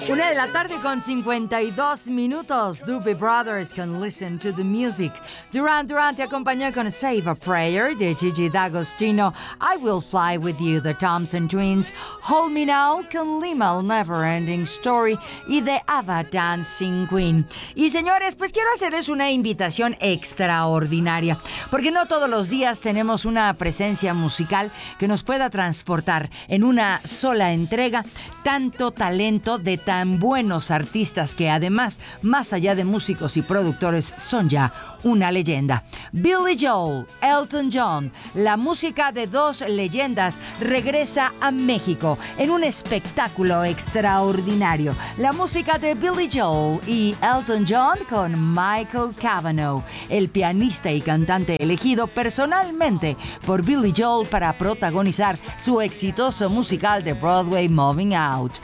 Una de la tarde con 52 minutos. Doobie Brothers con Listen to the Music. Duran Duran te acompañó con Save a Prayer de Gigi D'Agostino. I Will Fly With You de Thompson Twins. Hold Me Now con Lima, Never Ending Story y de Ava Dancing Queen. Y señores, pues quiero hacerles una invitación extraordinaria, porque no todos los días tenemos una presencia musical que nos pueda transportar en una sola entrega tanto talento de tan buenos artistas que además, más allá de músicos y productores, son ya una leyenda. Billy Joel, Elton John, la música de dos leyendas regresa a México en un espectáculo extraordinario. La música de Billy Joel y Elton John con Michael Cavanaugh, el pianista y cantante elegido personalmente por Billy Joel para protagonizar su exitoso musical de Broadway Moving Out.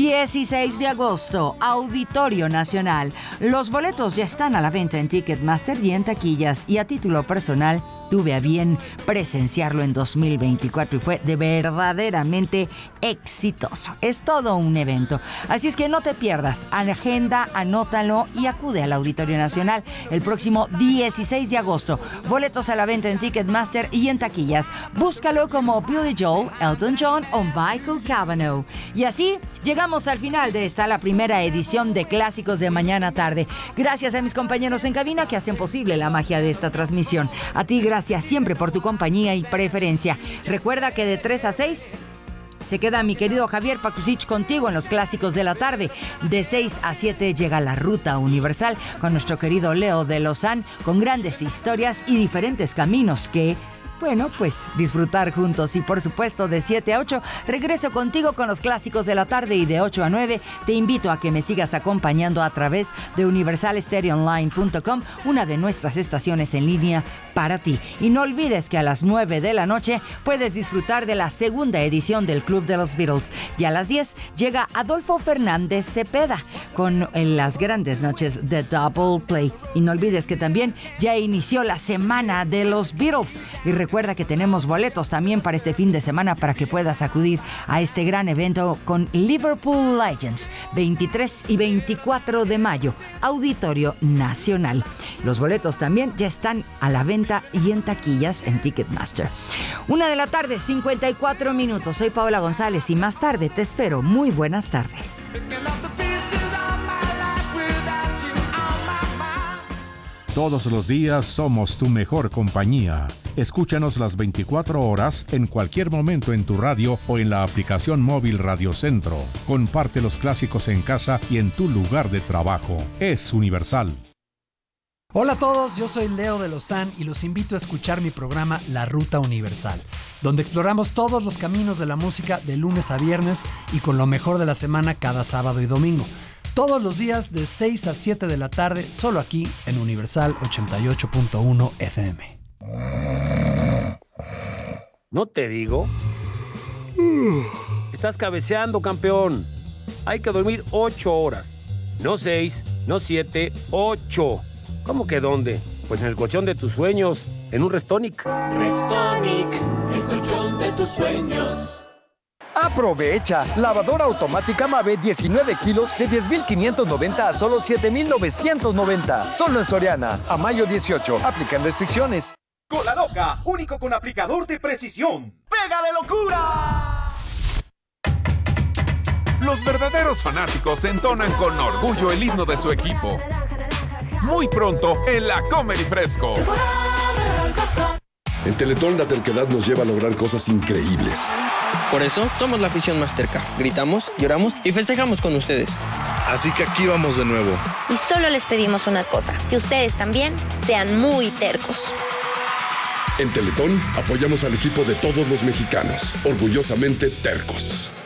16 de agosto, Auditorio Nacional. Los boletos ya están a la venta en Ticketmaster y en taquillas, y a título personal tuve a bien presenciarlo en 2024 y fue de verdaderamente exitoso. Es todo un evento. Así es que no te pierdas. Agenda, anótalo y acude al Auditorio Nacional el próximo 16 de agosto. Boletos a la venta en Ticketmaster y en taquillas. Búscalo como Billy Joel, Elton John o Michael Cavanaugh. Y así llegamos al final de esta, la primera edición de Clásicos de Mañana Tarde. Gracias a mis compañeros en cabina que hacen posible la magia de esta transmisión. A ti, gracias siempre por tu compañía y preferencia. Recuerda que de 3 a 6 se queda mi querido Javier Pakusich contigo en los Clásicos de la Tarde. De 6 a 7 llega La Ruta Universal con nuestro querido Leo de Lozán, con grandes historias y diferentes caminos que, bueno, pues disfrutar juntos. Y por supuesto, de 7 a 8 regreso contigo con los Clásicos de la Tarde, y de 8 a 9 te invito a que me sigas acompañando a través de universalstereoonline.com, una de nuestras estaciones en línea para ti. Y no olvides que a las 9 de la noche puedes disfrutar de la segunda edición del Club de los Beatles, y a las 10 llega Adolfo Fernández Cepeda con las grandes noches de Double Play. Y no olvides que también ya inició la semana de los Beatles, y recuerda que tenemos boletos también para este fin de semana para que puedas acudir a este gran evento con Liverpool Legends, 23 y 24 de mayo, Auditorio Nacional. Los boletos también ya están a la venta y en taquillas en Ticketmaster. 1 de la tarde, 54 minutos. Soy Paola González y más tarde te espero. Muy buenas tardes. Todos los días somos tu mejor compañía. Escúchanos las 24 horas en cualquier momento en tu radio o en la aplicación móvil Radio Centro. Comparte los clásicos en casa y en tu lugar de trabajo. Es Universal. Hola a todos, yo soy Leo de Lozán y los invito a escuchar mi programa La Ruta Universal, donde exploramos todos los caminos de la música de lunes a viernes y con lo mejor de la semana cada sábado y domingo. Todos los días de 6 a 7 de la tarde, solo aquí en Universal 88.1 FM. ¿No te digo? Estás cabeceando, campeón. Hay que dormir 8 horas. No 6, no 7, 8. ¿Cómo que dónde? Pues en el colchón de tus sueños, en un Restonic. Restonic, el colchón de tus sueños. Aprovecha, lavadora automática Mave 19 kilos de 10,590 a solo 7,990. Solo en Soriana, a mayo 18. Aplican restricciones. Cola Loca, único con aplicador de precisión. ¡Pega de locura! Los verdaderos fanáticos entonan con orgullo el himno de su equipo. Muy pronto en la Comedy Fresco. En Teletón la terquedad nos lleva a lograr cosas increíbles. Por eso somos la afición más terca. Gritamos, lloramos y festejamos con ustedes. Así que aquí vamos de nuevo. Y solo les pedimos una cosa, que ustedes también sean muy tercos. En Teletón apoyamos al equipo de todos los mexicanos, orgullosamente tercos.